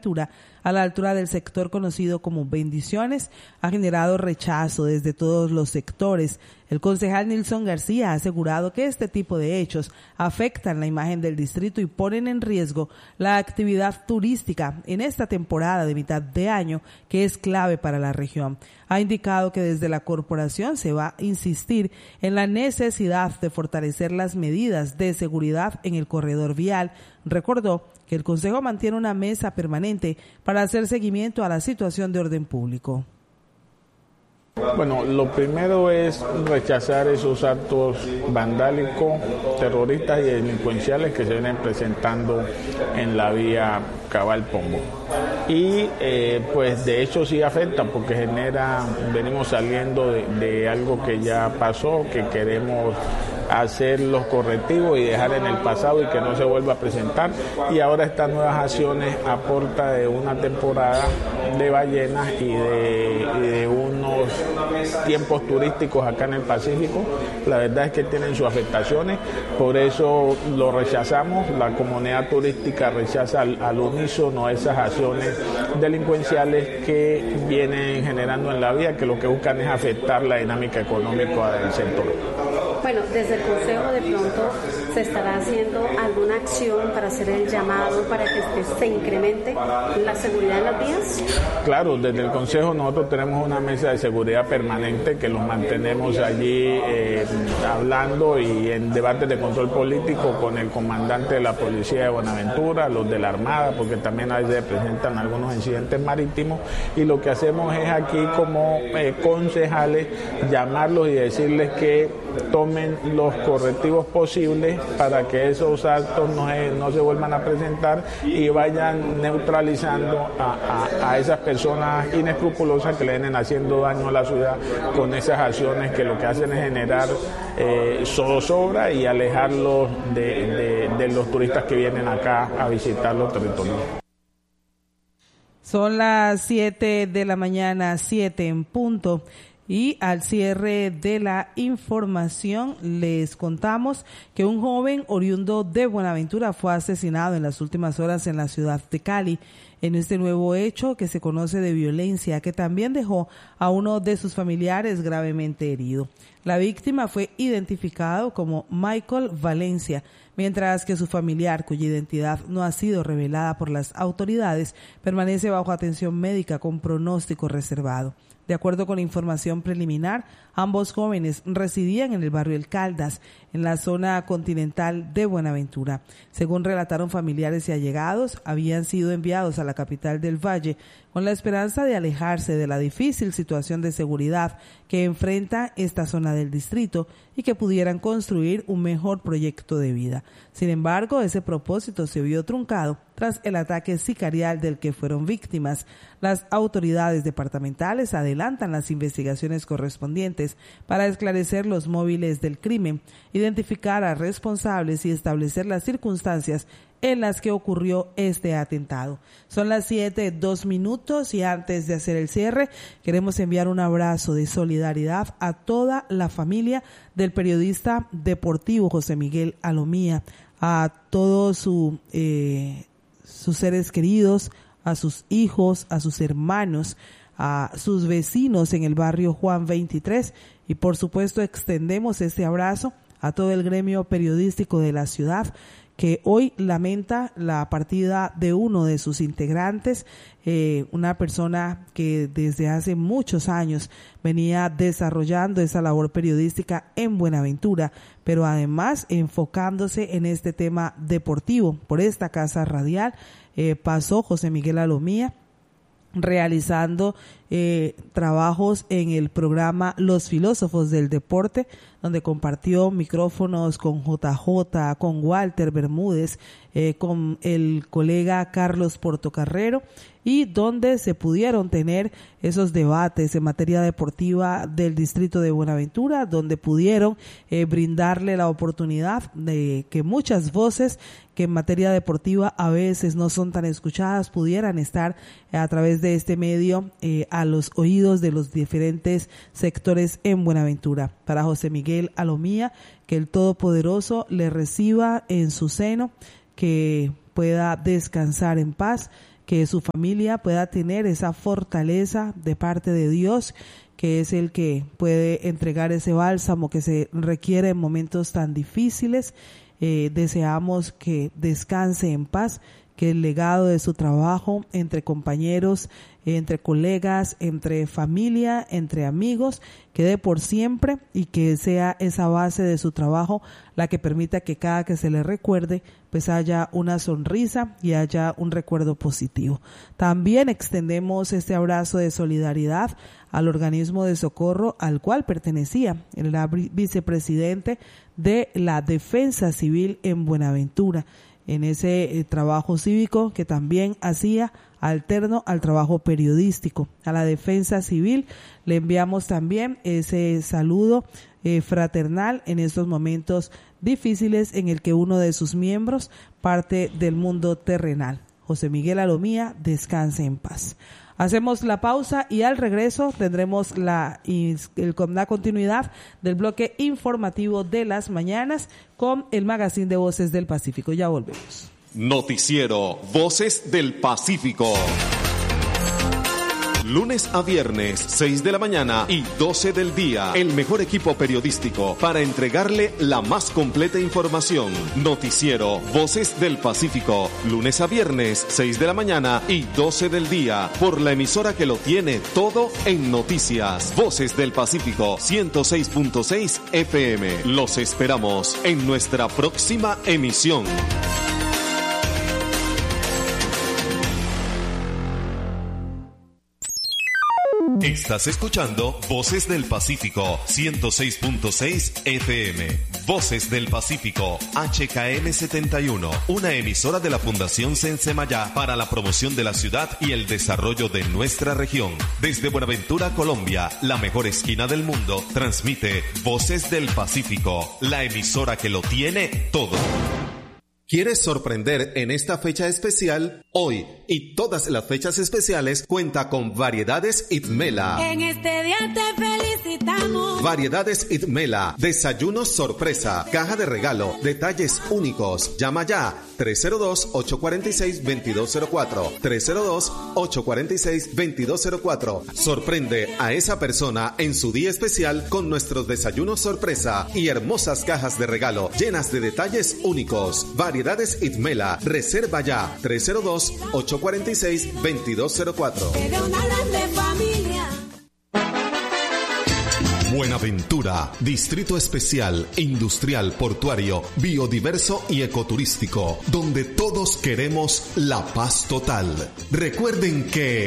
Buenaventura, a la altura del sector conocido como Bendiciones, ha generado rechazo desde todos los sectores. El concejal Nilson García ha asegurado que este tipo de hechos afectan la imagen del distrito y ponen en riesgo la actividad turística en esta temporada de mitad de año, que es clave para la región. Ha indicado que desde la corporación se va a insistir en la necesidad de fortalecer las medidas de seguridad en el corredor vial. Recordó que el Consejo mantiene una mesa permanente para hacer seguimiento a la situación de orden público. Bueno, lo primero es rechazar esos actos vandálicos, terroristas y delincuenciales que se vienen presentando en la vía Cabal Pombo. Y pues de hecho sí afecta porque venimos saliendo de algo que ya pasó, que queremos hacer los correctivos y dejar en el pasado y que no se vuelva a presentar, y ahora estas nuevas acciones aporta de una temporada de ballenas y de unos tiempos turísticos acá en el Pacífico. La verdad es que tienen sus afectaciones, por eso lo rechazamos. La comunidad turística rechaza al unísono esas acciones delincuenciales que vienen generando en la vía, que lo que buscan es afectar la dinámica económica del sector. Bueno, desde el Consejo de pronto se estará haciendo alguna acción para hacer el llamado para que se incremente la seguridad en las vías. Claro, desde el Consejo nosotros tenemos una mesa de seguridad permanente que los mantenemos allí hablando y en debates de control político con el comandante de la Policía de Buenaventura, los de la Armada, porque también ahí se presentan algunos incidentes marítimos, y lo que hacemos es aquí como concejales llamarlos y decirles que tomen los correctivos posibles para que esos actos no se vuelvan a presentar y vayan neutralizando a esas personas inescrupulosas que le vienen haciendo daño a la ciudad con esas acciones que lo que hacen es generar zozobra y alejarlos de los turistas que vienen acá a visitar los territorios. Son las 7 de la mañana, 7 en punto. Y al cierre de la información les contamos que un joven oriundo de Buenaventura fue asesinado en las últimas horas en la ciudad de Cali. En este nuevo hecho que se conoce de violencia, que también dejó a uno de sus familiares gravemente herido. La víctima fue identificado como Michael Valencia, mientras que su familiar, cuya identidad no ha sido revelada por las autoridades, permanece bajo atención médica con pronóstico reservado. De acuerdo con información preliminar, ambos jóvenes residían en el barrio El Caldas, en la zona continental de Buenaventura. Según relataron familiares y allegados, habían sido enviados a la capital del Valle con la esperanza de alejarse de la difícil situación de seguridad que enfrenta esta zona del distrito y que pudieran construir un mejor proyecto de vida. Sin embargo, ese propósito se vio truncado tras el ataque sicarial del que fueron víctimas. Las autoridades departamentales adelantan las investigaciones correspondientes para esclarecer los móviles del crimen, identificar a responsables y establecer las circunstancias en las que ocurrió este atentado. Son las 7:02 y antes de hacer el cierre, queremos enviar un abrazo de solidaridad a toda la familia del periodista deportivo José Miguel Alomía, a todos sus seres queridos, a sus hijos, a sus hermanos, a sus vecinos en el barrio Juan 23, y por supuesto extendemos este abrazo a todo el gremio periodístico de la ciudad, que hoy lamenta la partida de uno de sus integrantes, una persona que desde hace muchos años venía desarrollando esa labor periodística en Buenaventura, pero además enfocándose en este tema deportivo. Por esta casa radial pasó José Miguel Alomía, realizando trabajos en el programa Los Filósofos del Deporte, donde compartió micrófonos con JJ, con Walter Bermúdez, con el colega Carlos Portocarrero, y donde se pudieron tener esos debates en materia deportiva del distrito de Buenaventura, donde pudieron brindarle la oportunidad de que muchas voces que en materia deportiva a veces no son tan escuchadas pudieran estar a través de este medio a los oídos de los diferentes sectores en Buenaventura. Para José Miguel Alomía, que el Todopoderoso le reciba en su seno, que pueda descansar en paz, que su familia pueda tener esa fortaleza de parte de Dios, que es el que puede entregar ese bálsamo que se requiere en momentos tan difíciles. Deseamos que descanse en paz, que el legado de su trabajo entre compañeros, entre colegas, entre familia, entre amigos, quede por siempre y que sea esa base de su trabajo la que permita que cada que se le recuerde pues haya una sonrisa y haya un recuerdo positivo. También extendemos este abrazo de solidaridad al organismo de socorro al cual pertenecía el vicepresidente de la Defensa Civil en Buenaventura, en ese trabajo cívico que también hacía alterno al trabajo periodístico. A la Defensa Civil le enviamos también ese saludo fraternal en estos momentos difíciles en el que uno de sus miembros parte del mundo terrenal. José Miguel Alomía, descanse en paz. Hacemos la pausa y al regreso tendremos la continuidad del bloque informativo de las mañanas con el Magazine de Voces del Pacífico. Ya volvemos. Noticiero Voces del Pacífico. Lunes a viernes, 6 de la mañana y 12 del día. El mejor equipo periodístico para entregarle la más completa información. Noticiero Voces del Pacífico. Lunes a viernes, 6 de la mañana y 12 del día. Por la emisora que lo tiene todo en noticias. Voces del Pacífico, 106.6 FM. Los esperamos en nuestra próxima emisión. Estás escuchando Voces del Pacífico, 106.6 FM. Voces del Pacífico, HKM 71, una emisora de la Fundación Sensemayá para la promoción de la ciudad y el desarrollo de nuestra región. Desde Buenaventura, Colombia, la mejor esquina del mundo, transmite Voces del Pacífico, la emisora que lo tiene todo. ¿Quieres sorprender en esta fecha especial? Hoy y todas las fechas especiales cuenta con Variedades Itmela. En este día te felicitamos. Variedades Itmela, desayunos sorpresa, caja de regalo, detalles únicos. Llama ya 302-846-2204. 302-846-2204. Sorprende a esa persona en su día especial con nuestros desayunos sorpresa y hermosas cajas de regalo llenas de detalles únicos. Variedades Itmela, reserva ya 302-846-2204. Buenaventura, Distrito Especial, Industrial, Portuario, Biodiverso y Ecoturístico, donde todos queremos la paz total. Recuerden que